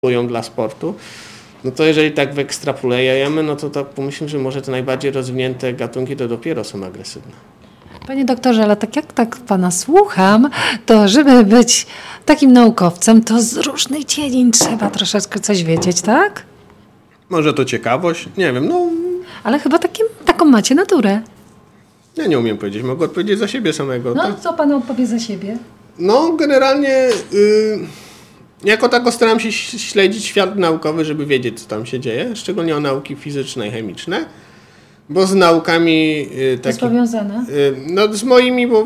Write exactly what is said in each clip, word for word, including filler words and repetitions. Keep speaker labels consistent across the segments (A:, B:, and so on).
A: dla sportu, no to jeżeli tak wyekstrapolujemy, no to tak pomyślmy, że może te najbardziej rozwinięte gatunki to dopiero są agresywne.
B: Panie doktorze, ale tak jak tak pana słucham, to żeby być takim naukowcem, to z różnych dziedzin trzeba troszeczkę coś wiedzieć, tak?
A: Może to ciekawość? Nie wiem, no...
B: Ale chyba takim, taką macie naturę.
A: Ja nie umiem powiedzieć, mogę odpowiedzieć za siebie samego.
B: No,
A: to...
B: co pan odpowie za siebie?
A: No, generalnie... Yy... Jako tako staram się śledzić świat naukowy, żeby wiedzieć, co tam się dzieje, szczególnie o nauki fizyczne i chemiczne, bo z naukami... Yy,
B: to jest powiązane?
A: Yy, no z moimi, bo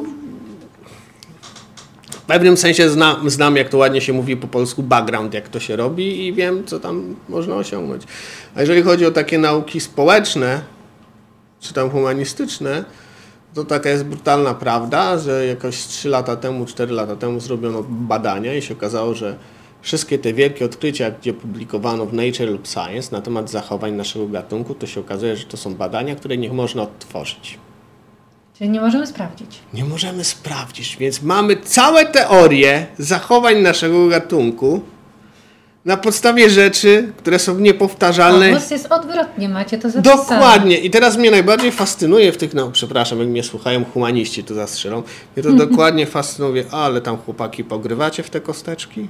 A: w pewnym sensie znam, znam, jak to ładnie się mówi po polsku, background, jak to się robi i wiem, co tam można osiągnąć. A jeżeli chodzi o takie nauki społeczne, czy tam humanistyczne, to taka jest brutalna prawda, że jakoś trzy lata temu, cztery lata temu zrobiono badania i się okazało, że wszystkie te wielkie odkrycia, gdzie publikowano w Nature lub Science na temat zachowań naszego gatunku, to się okazuje, że to są badania, które nie można odtworzyć.
B: Czyli nie możemy sprawdzić.
A: Nie możemy sprawdzić, więc mamy całe teorie zachowań naszego gatunku na podstawie rzeczy, które są niepowtarzalne.
B: O, głos jest odwrotnie, macie to zapisane.
A: Dokładnie. I teraz mnie najbardziej fascynuje w tych, no przepraszam, jak mnie słuchają humaniści, to zastrzelą. Mnie to dokładnie fascynuje, ale tam chłopaki pogrywacie w te kosteczki?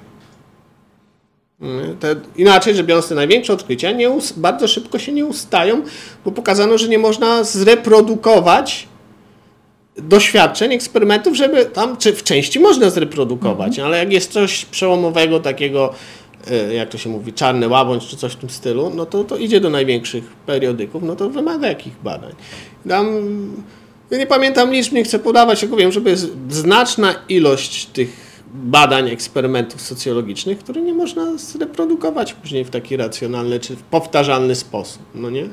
A: Te, inaczej, że biorąc te największe odkrycia, nie us, bardzo szybko się nie ustają, bo pokazano, że nie można zreprodukować doświadczeń, eksperymentów, żeby tam, czy w części można zreprodukować, mhm. ale jak jest coś przełomowego, takiego, jak to się mówi, czarny łabędź, czy coś w tym stylu, no to, to idzie do największych periodyków, no to wymaga jakich badań. Tam, ja nie pamiętam liczb, nie chcę podawać, tylko wiem, że jest znaczna ilość tych badań, eksperymentów socjologicznych, które nie można zreprodukować później w taki racjonalny, czy w powtarzalny sposób, no nie?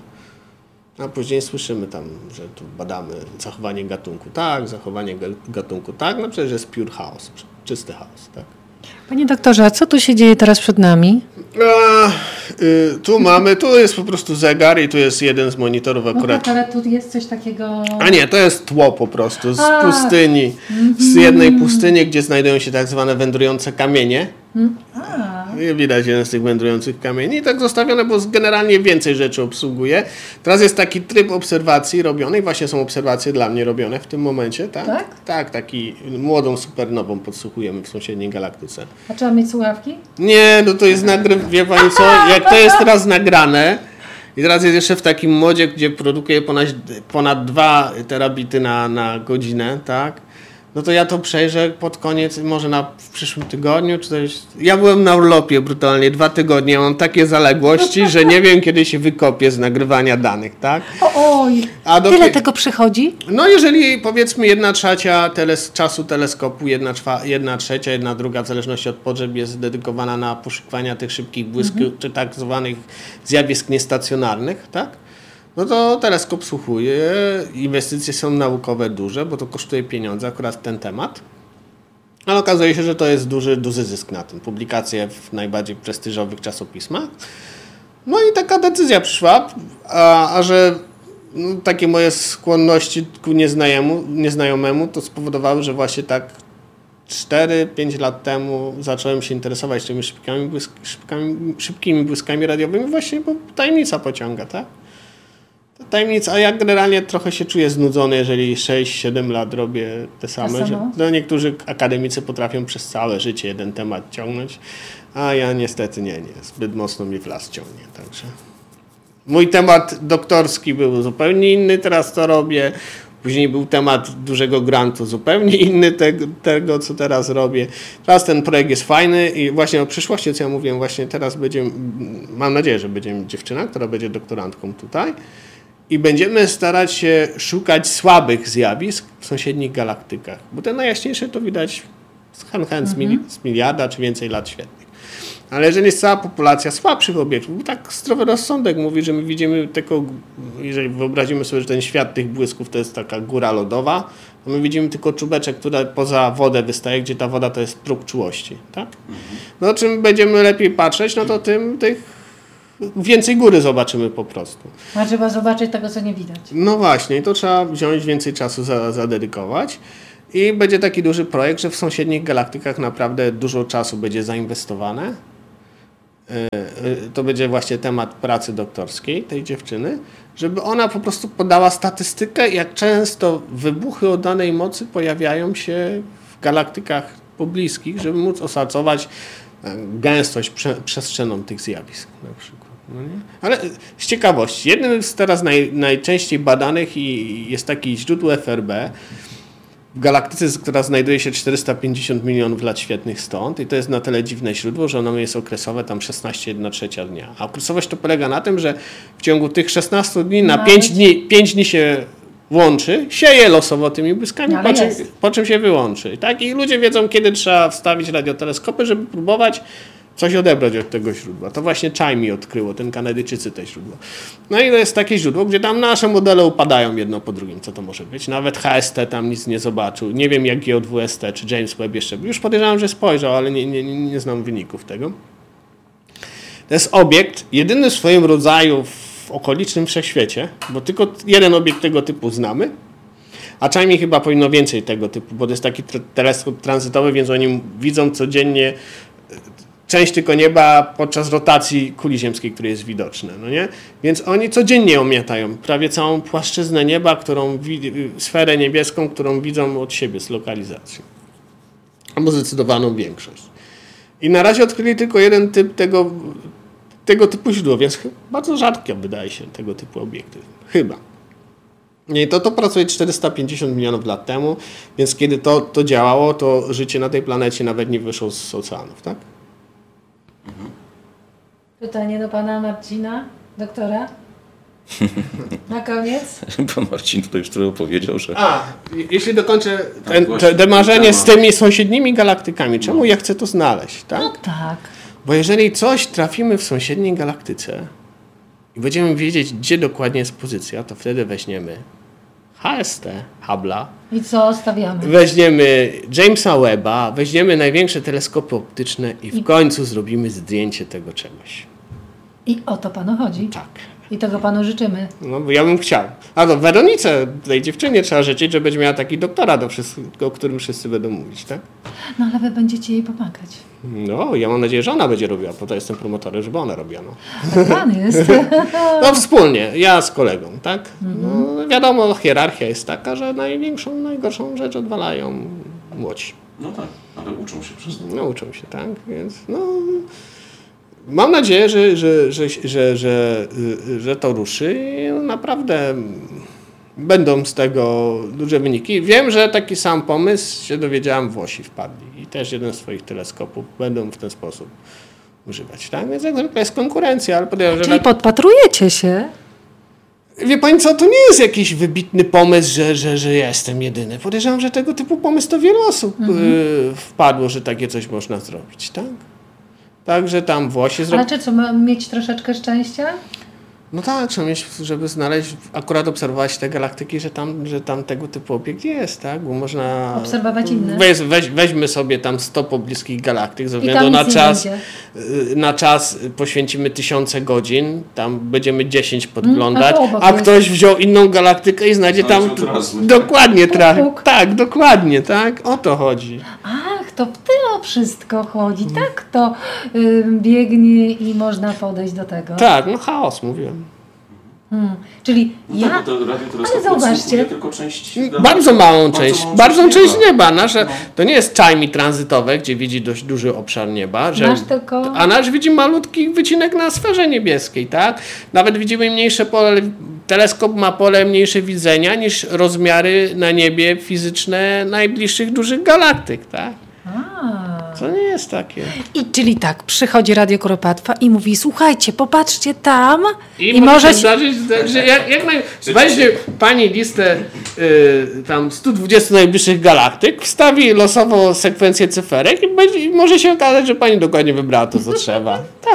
A: A później słyszymy tam, że tu badamy zachowanie gatunku tak, zachowanie gatunku tak, no przecież jest pure chaos, czysty chaos, tak.
B: Panie doktorze, a co tu się dzieje teraz przed nami?
A: A, y, tu mamy, tu jest po prostu zegar i tu jest jeden z monitorów akurat.
B: No tak, ale tu jest coś takiego...
A: A nie, to jest tło po prostu z
B: a.
A: pustyni, z jednej pustyni, gdzie znajdują się tak zwane wędrujące kamienie.
B: A.
A: I widać jeden z tych wędrujących kamieni. I tak zostawione, bo generalnie więcej rzeczy obsługuje. Teraz jest taki tryb obserwacji robiony i właśnie są obserwacje dla mnie robione w tym momencie. Tak?
B: Tak?
A: Tak, taki młodą supernową podsłuchujemy w sąsiedniej galaktyce.
B: A trzeba mieć słuchawki?
A: Nie, no to jest nagrywane, wie pani co, jak to jest teraz nagrane i teraz jest jeszcze w takim modzie, gdzie produkuje ponad, ponad dwa terabity na, na godzinę, tak? No to ja to przejrzę pod koniec, może na, w przyszłym tygodniu, czy coś. Ja byłem na urlopie brutalnie, dwa tygodnie, mam takie zaległości, że nie wiem, kiedy się wykopię z nagrywania danych, tak?
B: O, oj, A do... tyle tego przychodzi?
A: No jeżeli powiedzmy jedna trzecia teles... czasu teleskopu, jedna, czwa... jedna trzecia, jedna druga, w zależności od potrzeb jest dedykowana na poszukiwania tych szybkich błysków, mhm. czy tak zwanych zjawisk niestacjonarnych, tak? No to teleskop słuchuje, inwestycje są naukowe duże, bo to kosztuje pieniądze, akurat ten temat. Ale okazuje się, że to jest duży, duży zysk na tym. Publikacje w najbardziej prestiżowych czasopismach. No i taka decyzja przyszła, a, a że no, takie moje skłonności ku nieznajomemu, nieznajomemu to spowodowały, że właśnie tak cztery pięć lat temu zacząłem się interesować tymi szybkimi, błysk, szybkimi, szybkimi błyskami radiowymi właśnie, bo tajemnica pociąga, tak? Tajemnica, a ja generalnie trochę się czuję znudzony, jeżeli sześć siedem lat robię te same. Że, no, niektórzy akademicy potrafią przez całe życie jeden temat ciągnąć, a ja niestety nie, nie. Zbyt mocno mi w las ciągnie. Także mój temat doktorski był zupełnie inny, teraz to robię. Później był temat dużego grantu, zupełnie inny tego, tego, co teraz robię. Teraz ten projekt jest fajny i właśnie o przyszłości, co ja mówiłem, właśnie teraz będzie, mam nadzieję, że będzie dziewczyna, która będzie doktorantką tutaj. I będziemy starać się szukać słabych zjawisk w sąsiednich galaktykach. Bo te najjaśniejsze to widać z hen hen z, mili- z miliarda czy więcej lat świetnych. Ale jeżeli jest cała populacja słabszych obiektów, bo tak zdrowy rozsądek mówi, że my widzimy tylko, jeżeli wyobrazimy sobie, że ten świat tych błysków to jest taka góra lodowa, to my widzimy tylko czubeczek, który poza wodę wystaje, gdzie ta woda to jest próg czułości. Tak? No czym będziemy lepiej patrzeć, no to tym tych więcej góry zobaczymy po prostu.
B: A trzeba zobaczyć tego, co nie widać.
A: No właśnie, i to trzeba wziąć więcej czasu za, zadedykować. I będzie taki duży projekt, że w sąsiednich galaktykach naprawdę dużo czasu będzie zainwestowane. to będzie właśnie temat pracy doktorskiej tej dziewczyny, żeby ona po prostu podała statystykę, jak często wybuchy o danej mocy pojawiają się w galaktykach pobliskich, żeby móc oszacować gęstość prze, przestrzenną tych zjawisk na przykład. No nie? Ale z ciekawości, jednym z teraz naj, najczęściej badanych i jest takie źródło F R B w galaktyce, która znajduje się czterysta pięćdziesiąt milionów lat świetlnych stąd i to jest na tyle dziwne źródło, że ono jest okresowe tam szesnaście jedna trzecia dnia. A okresowość to polega na tym, że w ciągu tych szesnastu dni na pięć dni, pięć dni się łączy, sieje losowo tymi błyskami, po czym, po czym się wyłączy. Tak? I ludzie wiedzą, kiedy trzeba wstawić radioteleskopy, żeby próbować coś odebrać od tego źródła. To właśnie Chime odkryło, ten Kanadyjczycy te źródło. No i to jest takie źródło, gdzie tam nasze modele upadają jedno po drugim. Co to może być? Nawet H S T tam nic nie zobaczył. Nie wiem jak G O dwa S T czy James Webb jeszcze. Już podejrzewam, że spojrzał, ale nie, nie, nie znam wyników tego. To jest obiekt, jedyny w swoim rodzaju w okolicznym wszechświecie, bo tylko jeden obiekt tego typu znamy. A Chime chyba powinno więcej tego typu, bo to jest taki teleskop tranzytowy, więc oni widzą codziennie część tylko nieba podczas rotacji kuli ziemskiej, która jest widoczna. No nie? Więc oni codziennie omiatają prawie całą płaszczyznę nieba, którą sferę niebieską, którą widzą od siebie z lokalizacji. Albo zdecydowaną większość. I na razie odkryli tylko jeden typ tego, tego typu źródła, więc bardzo rzadko wydaje się tego typu obiekty. Chyba. I to, to pracuje czterysta pięćdziesiąt milionów lat temu, więc kiedy to, to działało, to życie na tej planecie nawet nie wyszło z oceanów, tak?
B: Mhm. Pytanie do pana Marcina, doktora? Na koniec?
C: Pan Marcin tutaj już trochę opowiedział, że...
A: A, jeśli dokończę ten, te, te marzenie z tymi sąsiednimi galaktykami, czemu no. ja chcę to znaleźć, tak?
B: No tak.
A: Bo jeżeli coś trafimy w sąsiedniej galaktyce i będziemy wiedzieć, gdzie dokładnie jest pozycja, to wtedy weźmiemy H S T, Hubble'a.
B: I co stawiamy?
A: Weźmiemy Jamesa Webba, weźmiemy największe teleskopy optyczne i w I... końcu zrobimy zdjęcie tego czegoś.
B: I o to panu chodzi?
A: Tak.
B: I tego panu życzymy.
A: No bo ja bym chciał. A to Weronice, tej dziewczynie trzeba życzyć, że będzie miała taki doktorat, o którym wszyscy będą mówić, tak?
B: No ale wy będziecie jej pomagać.
A: No, ja mam nadzieję, że ona będzie robiła, bo to jestem promotorem, żeby ona robiła. No.
B: Tak pan jest.
A: No wspólnie, ja z kolegą, tak? Mm-hmm. No, wiadomo, hierarchia jest taka, że największą, najgorszą rzecz odwalają młodzi.
C: No tak, ale uczą się przez to.
A: No uczą się, tak, więc no... Mam nadzieję, że, że, że, że, że, że to ruszy i naprawdę będą z tego duże wyniki. Wiem, że taki sam pomysł się dowiedziałem, Włosi wpadli i też jeden z swoich teleskopów będą w ten sposób używać. Tak? Więc jak zwykle jest konkurencja. Ale podejrzewam,
B: Czyli
A: że...
B: podpatrujecie się?
A: Wie pani co, to nie jest jakiś wybitny pomysł, że, że, że ja jestem jedyny. Podejrzewam, że tego typu pomysł to wiele osób mhm. y, wpadło, że takie coś można zrobić. Tak? Także tam Włosi zrobili.
B: Ale czy co, ma mieć troszeczkę szczęścia?
A: No tak, trzeba mieć, żeby znaleźć, akurat obserwować te galaktyki, że tam, że tam tego typu obiekt jest, tak? Bo można...
B: Obserwować inne.
A: Weź, weź, weźmy sobie tam sto pobliskich galaktyk, ze względu na czas, na czas poświęcimy tysiące godzin, tam będziemy dziesięć podglądać, hmm, a, a ktoś wziął inną galaktykę i znajdzie tam... Dokładnie, tra- tak, dokładnie, tak? O to chodzi.
B: Ach, to w tyle wszystko chodzi, hmm. tak? To y, biegnie i można podejść do tego.
A: Tak, no chaos, mówiłem.
B: Hmm. Czyli
C: no
B: ja...
C: Tak, bo to
B: ale zauważcie.
C: Tylko część...
A: Bardzo małą część, bardzo małą część nieba. Nasze, no. To nie jest Chime tranzytowe, gdzie widzi dość duży obszar nieba. Że,
B: nasz tylko...
A: A nasz widzi malutki wycinek na sferze niebieskiej, tak? Nawet widzimy mniejsze pole, teleskop ma pole mniejsze widzenia niż rozmiary na niebie fizyczne najbliższych dużych galaktyk, tak?
B: A.
A: To nie jest takie.
B: I czyli tak, przychodzi Radio Kuropatwa i mówi, słuchajcie, popatrzcie tam
A: i,
B: i może się
A: zdarzyć, że jak, jak naj... weźmie pani listę y, tam stu dwudziestu najbliższych galaktyk, wstawi losowo sekwencję cyferek i, będzie, i może się okazać, że pani dokładnie wybrała to, co trzeba. Tak.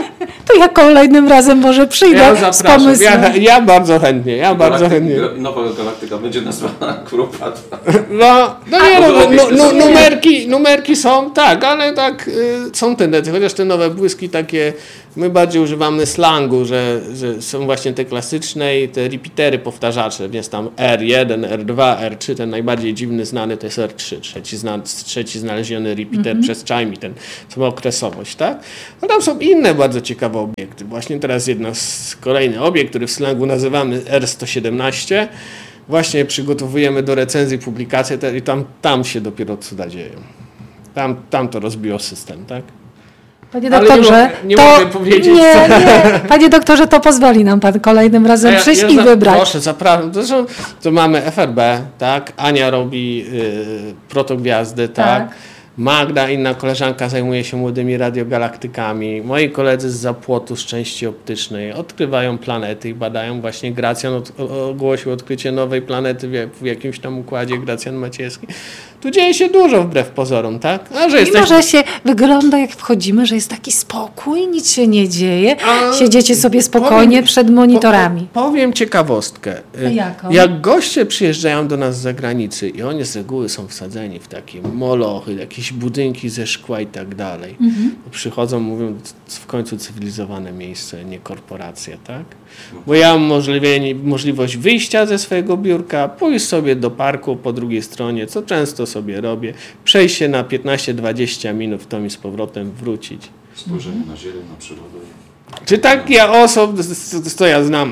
B: to ja kolejnym razem może przyjdę
A: Ja
B: z
A: zapraszam.
B: pomysłem.
A: Ja, ja bardzo chętnie, ja bardzo
C: Galaktyka-
A: chętnie.
C: Nowa galaktyka będzie nazwana Kuropatra.
A: No, no nie,
C: A,
A: no,
C: bo
A: no,
C: robisz
A: no,
C: te
A: numerki, numerki są, tak, ale tak y, są tendencje, chociaż te nowe błyski takie, my bardziej używamy slangu, że, że są właśnie te klasyczne i te repeatery powtarzacze, więc tam R jeden, R dwa, R trzy, ten najbardziej dziwny znany to jest R trzy, trzeci, zna, trzeci znaleziony repeater mm-hmm. przez Chime, ten samookresowość, tak? A tam są inne bardzo ciekawe obiekty. Właśnie teraz jedna z kolejny obiekt, który w slangu nazywamy R sto siedemnaście, właśnie przygotowujemy do recenzji publikację i tam, tam się dopiero cuda dzieją. Tam, tam to rozbiło system, tak?
B: Panie
A: Ale
B: doktorze,
A: nie, nie
B: to...
A: mogę powiedzieć,
B: nie,
A: co...
B: nie. Panie doktorze, to pozwoli nam pan kolejnym razem
A: Ja-
B: przyjść
A: ja
B: i
A: za-
B: wybrać.
A: Proszę, zapraszam. Zresztą to mamy F R B, tak? Ania robi y, protogwiazdy, tak?
B: Tak.
A: Magda, inna koleżanka, zajmuje się młodymi radiogalaktykami. Moi koledzy z zapłotu z części optycznej odkrywają planety i badają. Właśnie Gracjan od, o- ogłosił odkrycie nowej planety w, jak- w jakimś tam układzie, Gracjan Maciejski. Tu dzieje się dużo wbrew pozorom, tak? A że
B: Mimo, że się wygląda jak wchodzimy, że jest taki spokój, nic się nie dzieje.
A: A,
B: Siedziecie sobie spokojnie
A: powiem-
B: przed monitorami.
A: Po, powiem ciekawostkę.
B: A jaką?
A: Jak goście przyjeżdżają do nas z zagranicy i oni z reguły są wsadzeni w takie molochy, jakieś budynki ze szkła i tak dalej.
B: Mhm.
A: To przychodzą, mówią, w końcu cywilizowane miejsce, nie korporacja, tak? Bo ja mam możliwie, możliwość wyjścia ze swojego biurka, pójść sobie do parku po drugiej stronie, co często sobie robię, przejść się na piętnaście dwadzieścia minut, w tom i z powrotem wrócić.
C: Spojrzenie na zieleń, na przyrodę.
A: Czy takie osoby, co ja znam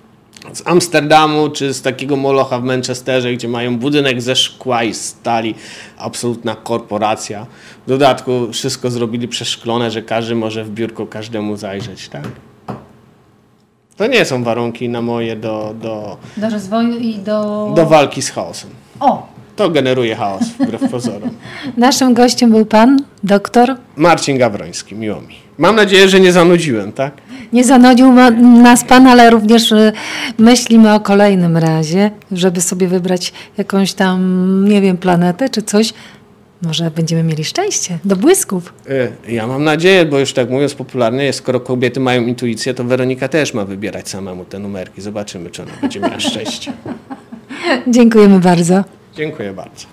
A: z Amsterdamu, czy z takiego molocha w Manchesterze, gdzie mają budynek ze szkła i stali, absolutna korporacja. W dodatku wszystko zrobili przeszklone, że każdy może w biurko każdemu zajrzeć, tak? To nie są warunki na moje do, do,
B: Do rozwoju i do...
A: do walki z chaosem.
B: O!
A: To generuje chaos, wbrew pozorom.
B: Naszym gościem był pan doktor.
A: Marcin Gawroński, miło mi. Mam nadzieję, że nie zanudziłem, tak?
B: Nie zanudził ma, nas pan, ale również y, myślimy o kolejnym razie, żeby sobie wybrać jakąś tam, nie wiem, planetę czy coś. Może będziemy mieli szczęście do błysków.
A: Y, Ja mam nadzieję, bo już tak mówiąc popularnie, skoro kobiety mają intuicję, to Weronika też ma wybierać samemu te numerki. Zobaczymy, czy ona będzie miała szczęście.
B: Dziękujemy bardzo.
A: Dziękuję bardzo.